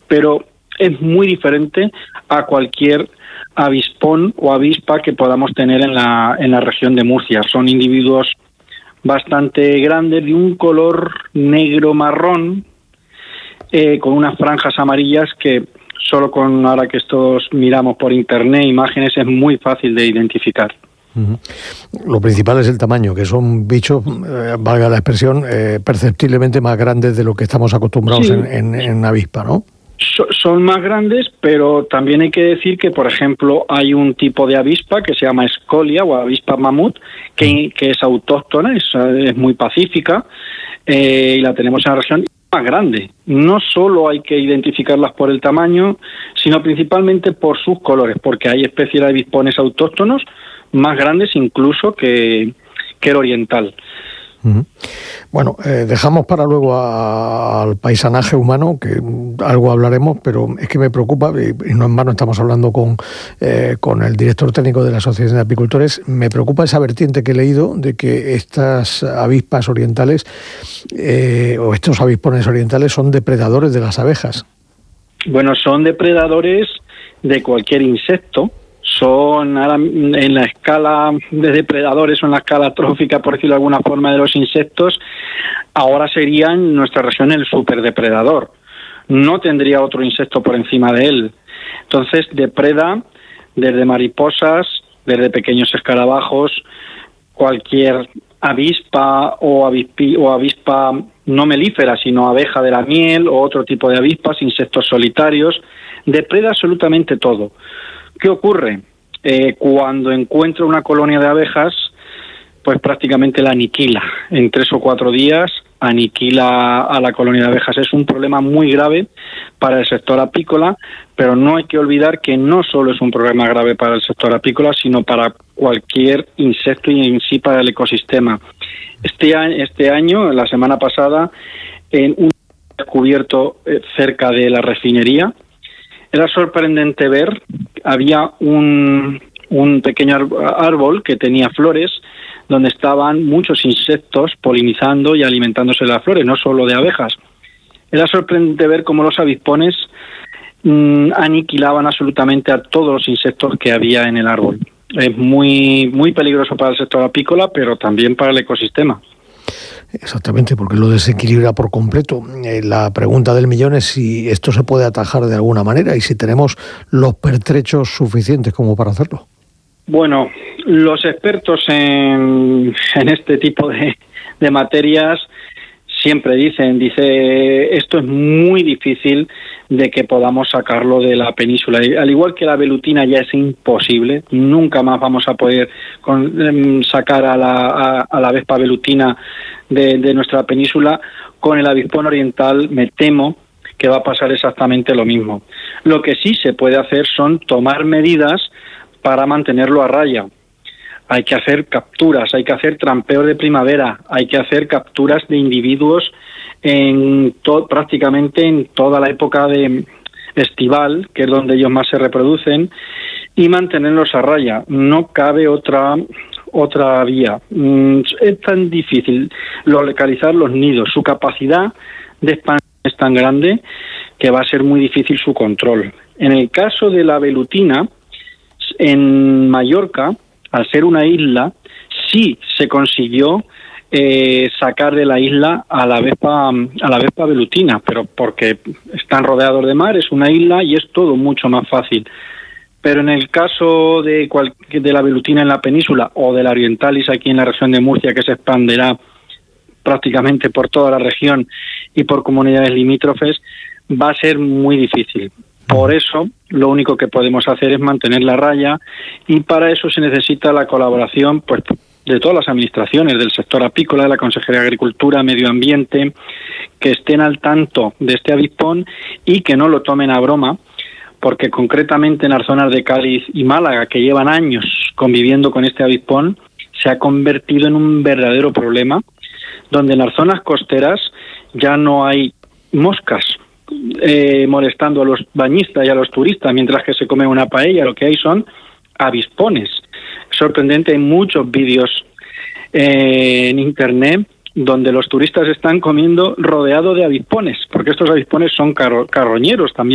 pero es muy diferente a cualquier avispón o avispa que podamos tener en la región de Murcia. Son individuos bastante grandes, de un color negro-marrón, con unas franjas amarillas que solo ahora que todos miramos por internet imágenes es muy fácil de identificar. Lo principal es el tamaño, que son bichos, valga la expresión, perceptiblemente más grandes de lo que estamos acostumbrados en avispa, ¿no? Son más grandes, pero también hay que decir que, por ejemplo, hay un tipo de avispa que se llama escolia o avispa mamut, que es autóctona, es muy pacífica, y la tenemos en la región más grande. No solo hay que identificarlas por el tamaño, sino principalmente por sus colores, porque hay especies de avispones autóctonos más grandes incluso que el oriental. Bueno, dejamos para luego al paisanaje humano, que algo hablaremos, pero es que me preocupa, y no en vano estamos hablando con el director técnico de la Asociación de Apicultores, me preocupa esa vertiente que he leído de que estas avispas orientales o estos avispones orientales son depredadores de las abejas. Bueno, son depredadores de cualquier insecto. Son ahora en la escala de depredadores o en la escala trófica, por decirlo de alguna forma, de los insectos, ahora sería en nuestra región el superdepredador. No tendría otro insecto por encima de él. Entonces depreda desde mariposas, desde pequeños escarabajos, cualquier avispa o avispa no melífera, sino abeja de la miel o otro tipo de avispas, insectos solitarios. Depreda absolutamente todo. ¿Qué ocurre? Cuando encuentra una colonia de abejas, pues prácticamente la aniquila. En 3 o 4 días aniquila a la colonia de abejas. Es un problema muy grave para el sector apícola, pero no hay que olvidar que no solo es un problema grave para el sector apícola, sino para cualquier insecto y en sí para el ecosistema. Este año, la semana pasada, en un descubierto cerca de la refinería, era sorprendente ver, había un pequeño árbol que tenía flores donde estaban muchos insectos polinizando y alimentándose de las flores, no solo de abejas. Era sorprendente ver cómo los avispones aniquilaban absolutamente a todos los insectos que había en el árbol. Es muy, muy peligroso para el sector apícola, pero también para el ecosistema. Exactamente, porque lo desequilibra por completo. La pregunta del millón es si esto se puede atajar de alguna manera y si tenemos los pertrechos suficientes como para hacerlo. Bueno, los expertos en este tipo de materias siempre dice esto es muy difícil de que podamos sacarlo de la península. Al igual que la velutina ya es imposible, nunca más vamos a poder sacar a la avispa velutina de nuestra península. Con el avispón oriental me temo que va a pasar exactamente lo mismo. Lo que sí se puede hacer son tomar medidas para mantenerlo a raya. Hay que hacer capturas, hay que hacer trampeos de primavera, hay que hacer capturas de individuos prácticamente en toda la época de estival, que es donde ellos más se reproducen, y mantenerlos a raya. No cabe otra vía. Es tan difícil localizar los nidos. Su capacidad de expansión es tan grande que va a ser muy difícil su control. En el caso de la velutina, en Mallorca, al ser una isla, sí se consiguió sacar de la isla a la avispa velutina, pero porque están rodeados de mar, es una isla y es todo mucho más fácil. Pero en el caso de la velutina en la península o de la orientalis aquí en la región de Murcia, que se expanderá prácticamente por toda la región y por comunidades limítrofes, va a ser muy difícil. Por eso, lo único que podemos hacer es mantener la raya y para eso se necesita la colaboración pues de todas las administraciones del sector apícola, de la Consejería de Agricultura, Medio Ambiente, que estén al tanto de este avispón y que no lo tomen a broma, porque concretamente en las zonas de Cádiz y Málaga, que llevan años conviviendo con este avispón, se ha convertido en un verdadero problema, donde en las zonas costeras ya no hay moscas molestando a los bañistas y a los turistas mientras que se come una paella, lo que hay son avispones. Sorprendente, hay muchos vídeos en internet donde los turistas están comiendo rodeado de avispones, porque estos avispones son carroñeros también.